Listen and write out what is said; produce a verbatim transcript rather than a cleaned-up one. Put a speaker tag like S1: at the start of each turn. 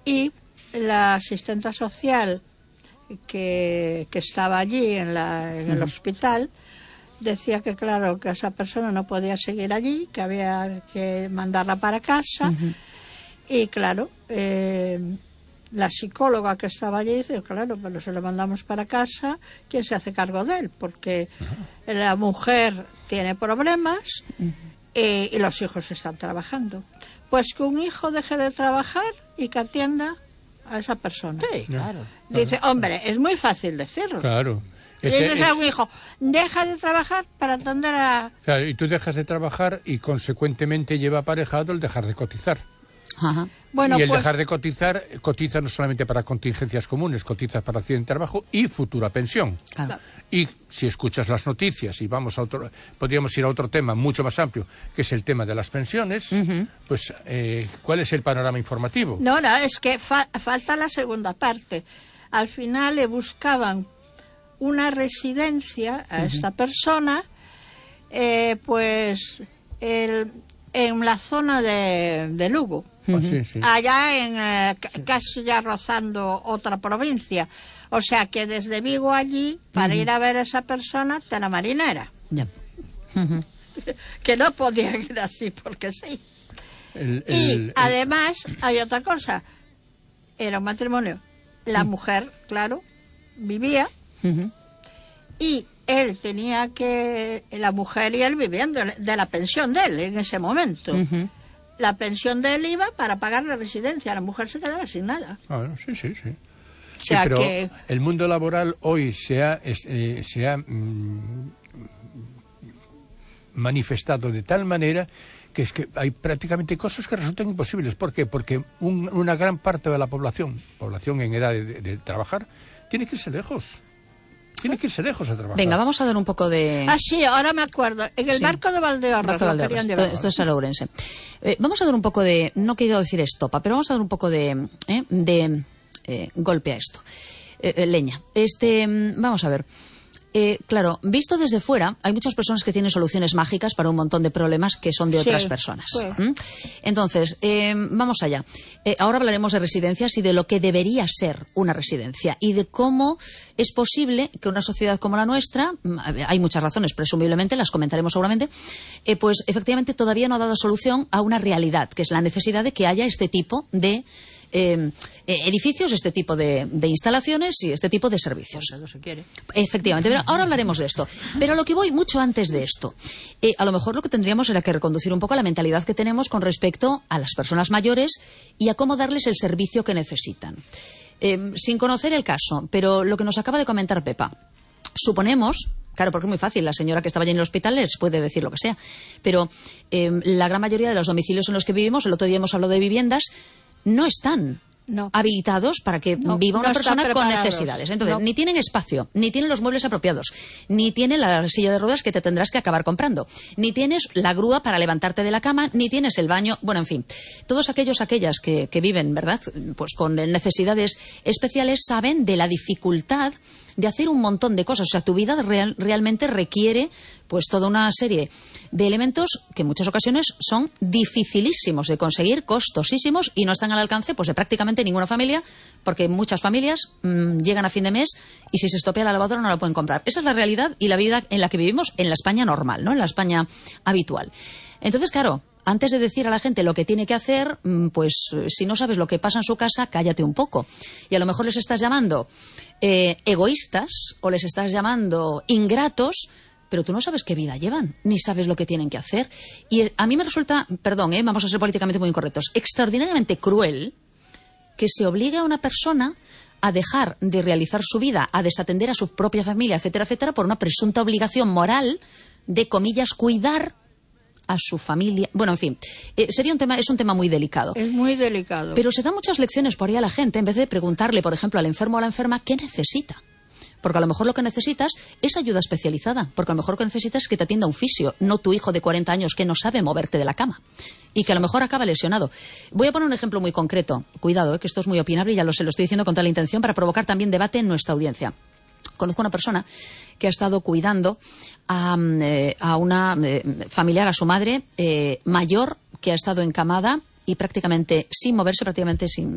S1: y la asistente social que, que estaba allí en, la, en el uh-huh. hospital decía que claro, que esa persona no podía seguir allí, que había que mandarla para casa. Uh-huh. Y claro, eh, la psicóloga que estaba allí dice, claro, pero si lo mandamos para casa, ¿quién se hace cargo de él? Porque uh-huh. la mujer tiene problemas uh-huh. eh, y los hijos están trabajando. Pues que un hijo deje de trabajar y que atienda a esa persona.
S2: Sí, claro.
S1: Dice, hombre, es muy fácil decirlo.
S3: Claro.
S1: Ese, le dices a un hijo, deja de trabajar para atender a...
S3: Claro, y tú dejas de trabajar y consecuentemente lleva aparejado el dejar de cotizar.
S2: Ajá.
S1: Bueno,
S3: y el
S1: pues,
S3: dejar de cotizar, cotiza no solamente para contingencias comunes, cotiza para accidente de trabajo y futura pensión.
S2: Claro.
S3: Y si escuchas las noticias, y vamos a otro, podríamos ir a otro tema mucho más amplio, que es el tema de las pensiones, uh-huh. pues, eh, ¿cuál es el panorama informativo?
S1: No, no, es que fa- falta la segunda parte. Al final le buscaban una residencia a uh-huh. esta persona, eh, pues, el, en la zona de, de Lugo.
S3: Uh-huh. Sí, sí.
S1: Allá en eh, c- casi ya rozando otra provincia. O sea que desde Vigo allí, para uh-huh. ir a ver a esa persona, de la marinera.
S2: Yeah. Uh-huh.
S1: Que no podían ir así porque sí.
S3: El, el,
S1: y
S3: el,
S1: además hay otra cosa. Era un matrimonio. La uh-huh. mujer, claro, vivía
S2: uh-huh.
S1: y él tenía que... La mujer y él vivían de, de la pensión de él en ese momento.
S2: Uh-huh.
S1: La pensión de él iba para pagar la residencia. La mujer se quedaba sin nada.
S3: Ah, bueno, sí, sí, sí.
S1: O sea,
S3: sí, pero
S1: que...
S3: el mundo laboral hoy se ha, eh, se ha mm, manifestado de tal manera que es que hay prácticamente cosas que resultan imposibles. ¿Por qué? Porque un, una gran parte de la población, población en edad de, de, de trabajar, tiene que irse lejos. Tiene que irse lejos a trabajar.
S2: Venga, vamos a dar un poco de...
S1: Ah, sí, ahora me acuerdo. En el
S2: sí.
S1: barco de Valdeorras.
S2: Barco de Valdeorras. Esto, esto es a Ourense. Eh, vamos a dar un poco de... No quiero decir estopa, pero vamos a dar un poco de... Eh, de eh, golpe a esto. Eh, eh, leña. Este, vamos a ver. Eh, claro, visto desde fuera, hay muchas personas que tienen soluciones mágicas para un montón de problemas que son de otras sí, personas. Sí. ¿Mm? Entonces, eh, vamos allá. Eh, ahora hablaremos de residencias y de lo que debería ser una residencia y de cómo es posible que una sociedad como la nuestra, hay muchas razones, presumiblemente, las comentaremos seguramente, eh, pues efectivamente todavía no ha dado solución a una realidad, que es la necesidad de que haya este tipo de Eh, eh, edificios, este tipo de, de instalaciones y este tipo de servicios.
S1: No se quiere.
S2: Efectivamente, pero ahora hablaremos de esto. Pero a lo que voy mucho antes de esto, eh, a lo mejor lo que tendríamos era que reconducir un poco la mentalidad que tenemos con respecto a las personas mayores y a cómo darles el servicio que necesitan. Eh, sin conocer el caso, pero lo que nos acaba de comentar Pepa, suponemos... Claro, porque es muy fácil. La señora que estaba allí en el hospital les puede decir lo que sea. Pero eh, la gran mayoría de los domicilios en los que vivimos, el otro día hemos hablado de viviendas, no están no. habilitados para que no, viva una no persona con necesidades. Entonces, no. ni tienen espacio, ni tienen los muebles apropiados, ni tienen la silla de ruedas que te tendrás que acabar comprando, ni tienes la grúa para levantarte de la cama, ni tienes el baño. Bueno, en fin, todos aquellos, aquellas que, que viven, ¿verdad?, pues con necesidades especiales saben de la dificultad de hacer un montón de cosas. O sea, tu vida real, realmente requiere pues toda una serie de elementos que en muchas ocasiones son dificilísimos de conseguir, costosísimos y no están al alcance pues de prácticamente ninguna familia, porque muchas familias mmm, llegan a fin de mes y si se estropea la lavadora no la pueden comprar. Esa es la realidad y la vida en la que vivimos en la España normal, ¿no?, en la España habitual. Entonces, claro, antes de decir a la gente lo que tiene que hacer, pues si no sabes lo que pasa en su casa, cállate un poco. Y a lo mejor les estás llamando eh, egoístas o les estás llamando ingratos, pero tú no sabes qué vida llevan, ni sabes lo que tienen que hacer. Y a mí me resulta, perdón, eh, vamos a ser políticamente muy incorrectos, extraordinariamente cruel que se obligue a una persona a dejar de realizar su vida, a desatender a su propia familia, etcétera, etcétera, por una presunta obligación moral de, comillas, cuidar a su familia. Bueno, en fin, eh, sería un tema, es un tema muy delicado.
S1: Es muy delicado.
S2: Pero se dan muchas lecciones por ahí a la gente, en vez de preguntarle, por ejemplo, al enfermo o a la enferma qué necesita. Porque a lo mejor lo que necesitas es ayuda especializada. Porque a lo mejor lo que necesitas es que te atienda un fisio, no tu hijo de cuarenta años que no sabe moverte de la cama. Y que a lo mejor acaba lesionado. Voy a poner un ejemplo muy concreto. Cuidado, eh, que esto es muy opinable y ya lo sé, lo estoy diciendo con toda la intención para provocar también debate en nuestra audiencia. Conozco una persona que ha estado cuidando a, eh, a una eh, familiar, a su madre, eh, mayor, que ha estado encamada y prácticamente sin moverse, prácticamente sin